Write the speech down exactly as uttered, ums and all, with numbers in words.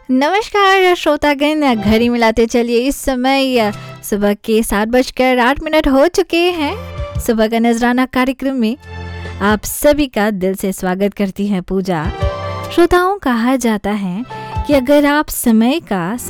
नमस्कार श्रोतागण, घड़ी मिलाते चलिए इस समय सुबह के सात बजकर आठ मिनट हो चुके हैं। सुबह का नजराना कार्यक्रम में आप सभी का दिल से स्वागत करती है पूजा। श्रोताओं, कहा जाता है कि अगर आप समय का